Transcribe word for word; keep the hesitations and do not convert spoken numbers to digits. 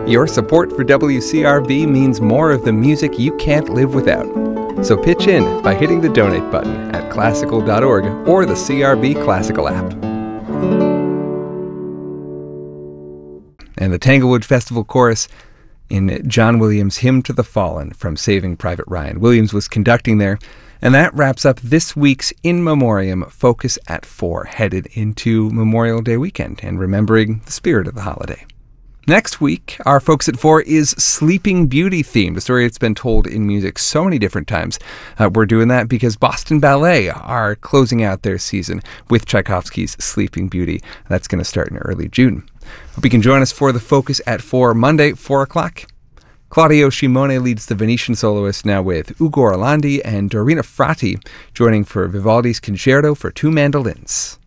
Your support for W C R B means more of the music you can't live without. So pitch in by hitting the donate button at classical dot org or the C R B Classical app. And the Tanglewood Festival Chorus in John Williams' Hymn to the Fallen from Saving Private Ryan. Williams was conducting there. And that wraps up this week's In Memoriam Focus at four, headed into Memorial Day weekend and remembering the spirit of the holiday. Next week, our Focus at four is Sleeping Beauty themed, a story that's been told in music so many different times. Uh, we're doing that because Boston Ballet are closing out their season with Tchaikovsky's Sleeping Beauty. That's going to start in early June. Hope you can join us for the Focus at four, Monday, four o'clock. Claudio Scimone leads the Venetian soloists now with Ugo Orlandi and Dorina Frati joining for Vivaldi's Concerto for Two Mandolins.